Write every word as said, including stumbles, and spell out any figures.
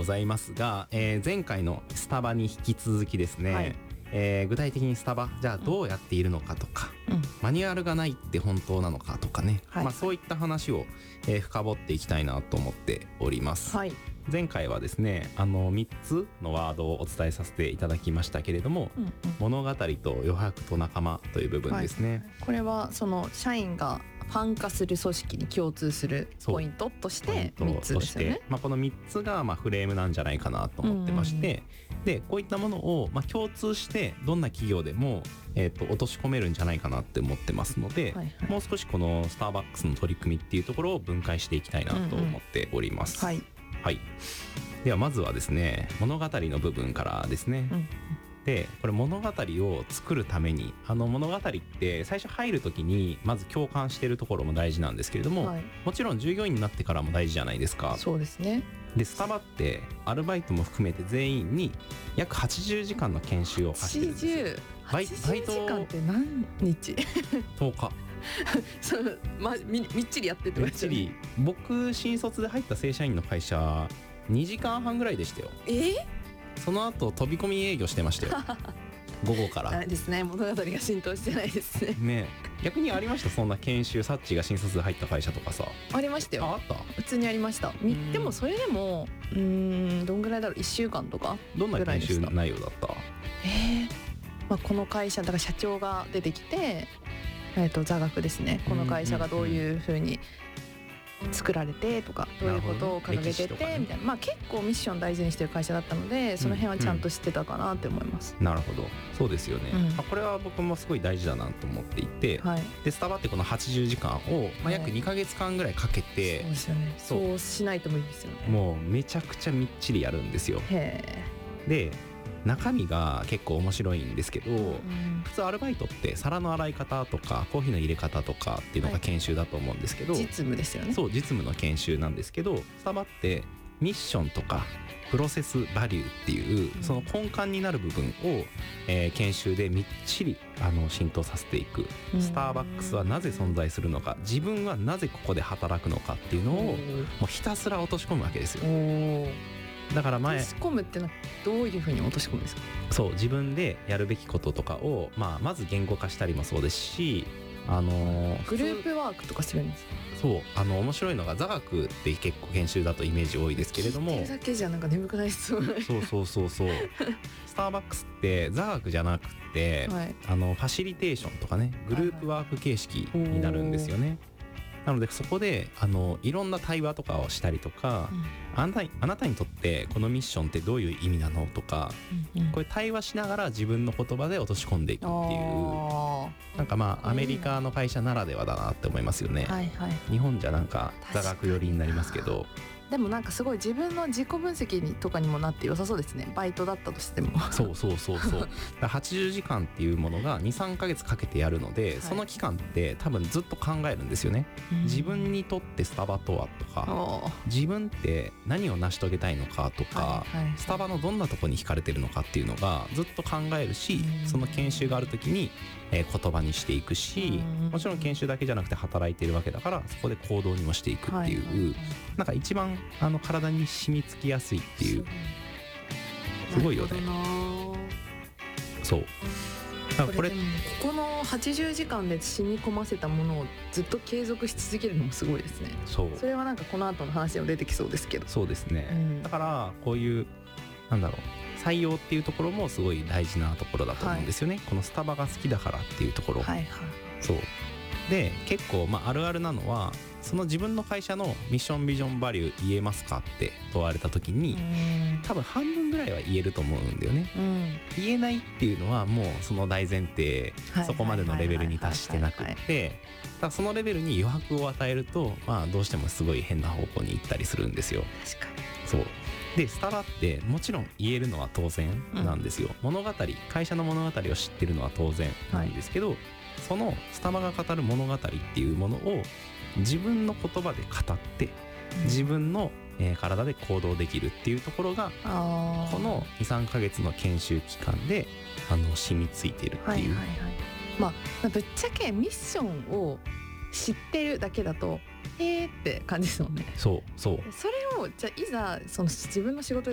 ございますが、えー、前回のスタバに引き続きですね、はい、えー、具体的にスタバじゃあどうやっているのかとか、うん、マニュアルがないって本当なのかとかね、はい、まあ、そういった話を、えー、深掘っていきたいなと思っております、はい。前回はですねあのみっつのワードをお伝えさせていただきましたけれども、うんうん、物語と余白と仲間という部分ですね、はい、 これはその社員がファン化する組織に共通するポイントとしてみっつですよね。 まあ、このみっつがまあフレームなんじゃないかなと思ってまして、うんうん、でこういったものをまあ共通してどんな企業でもえーと落とし込めるんじゃないかなって思ってますので、はいはい、もう少しこのスターバックスの取り組みっていうところを分解していきたいなと思っております、うんうん、はいはい、ではまずはですね物語の部分からですね、うん、でこれ物語を作るためにあの物語って最初入る時にまず共感しているところも大事なんですけれども、はい、もちろん従業員になってからも大事じゃないですか。 そうですね。 でスタバってアルバイトも含めて全員に約はちじゅうじかんの研修を課してるんですよ。 はちじゅう、はちじゅうじかんって何日とおかそう、ま、み, みっちりやってってみっちり。僕新卒で入った正社員の会社にじかんはんぐらいでしたよ。 えー、 その後飛び込み営業してましたよ午後からないですね。物語が浸透してないですね。 ね、逆にありました？そんな研修、サッチが新卒で入った会社とかさ。 ありましたよ。 あ、あった？ 普通にありました。でもそれでもうーんどんぐらいだろう、いっしゅうかんとかどんな研修内容だった？ えーまあ、この会社だから社長が出てきて、えー、と座学ですね、この会社がどういう風に作られてとか、どういうことを掲げててみたいな、まあ、結構ミッション大事にしてる会社だったので、その辺はちゃんと知ってたかなって思います、 うんうん、なるほど、そうですよね、うん、まあ、これは僕もすごい大事だなと思っていて、はい、でスタバってこのはちじゅうじかんを、まあ、約にかげつかんぐらいかけて、 はい、そうですよね。そう、そうしないと無理ですよね。 もうめちゃくちゃみっちりやるんですよ。へー。で中身が結構面白いんですけど、うん、普通アルバイトって皿の洗い方とかコーヒーの入れ方とかっていうのが研修だと思うんですけど、はい、 実務ですよね。 そう、実務の研修なんですけど、スタバってミッションとかプロセスバリューっていう、うん、その根幹になる部分を、えー、研修でみっちりあの浸透させていく、うん、スターバックスはなぜ存在するのか、自分はなぜここで働くのかっていうのをもうひたすら落とし込むわけですよ。だから前落とし込むってのはどういうふうに落とし込むんですか？ そう、自分でやるべきこととかを、まあ、まず言語化したりもそうですし、あのー、 グループワークとかするんですか？ そう、あの面白いのが座学って結構研修だとイメージ多いですけれども、 聞いてるだけじゃなんか眠くない質問そうそうそうそうスターバックスって座学じゃなくて、はい、あのファシリテーションとかね、グループワーク形式になるんですよね、はいはい、なのでそこであのいろんな対話とかをしたりとか、うん、あなたに、あなたにとってこのミッションってどういう意味なのとか、うんうん、これ対話しながら自分の言葉で落とし込んでいくっていう、なんかまあアメリカの会社ならではだなって思いますよね、はいはい、日本じゃなんか座学寄りになりますけど、 でもなんかすごい自分の自己分析にとかにもなって良さそうですね、バイトだったとしても。 そうそうそうそうはちじゅうじかんっていうものが にさんかげつかけてやるので、はい、その期間って多分ずっと考えるんですよね、うん、自分にとってスタバとはとか、自分って何を成し遂げたいのかとか、はいはいはい、スタバのどんなとこに惹かれてるのかっていうのがずっと考えるし、うん、その研修がある時に、えー、言葉にしていくし、うん、もちろん研修だけじゃなくて働いているわけだから、そこで行動にもしていくっていう、はいはいはい、なんか一番あの体に染み付きやすいっていう、すごいよね。そう。だからこれここのはちじゅうじかんで染み込ませたものをずっと継続し続けるのもすごいですね。そう。それはなんかこの後の話でも出てきそうですけど。 そうですね。うん、だからこういうなんだろう、採用っていうところもすごい大事なところだと思うんですよね、はい、このスタバが好きだからっていうところ、はいはい、そうで結構、まあ、あるあるなのは、その自分の会社のミッションビジョンバリュー言えますかって問われた時に、多分半分ぐらいは言えると思うんだよね、うん、言えないっていうのはもうその大前提、そこまでのレベルに達してなくて、だそのレベルに余白を与えると、まあ、どうしてもすごい変な方向に行ったりするんですよ。 確かに。 そうでスタバってもちろん言えるのは当然なんですよ、うん、物語、会社の物語を知ってるのは当然なんですけど、はい、そのスタバが語る物語っていうものを自分の言葉で語って、うん、自分の、えー、体で行動できるっていうところがこの にさんかげつの研修期間であの染みついてるっていう、はいはいはい、 まあ、ぶっちゃけミッションを知ってるだけだとえーって感じですもんね。 そうそう。 それをじゃあいざその自分の仕事で